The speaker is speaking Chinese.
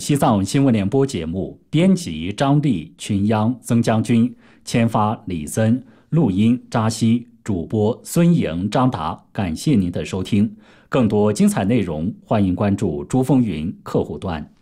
西藏新闻联播节目，编辑张丽、群央、曾将军，签发李森，录音扎西，主播孙莹、张达。感谢您的收听，更多精彩内容，欢迎关注珠峰云客户端。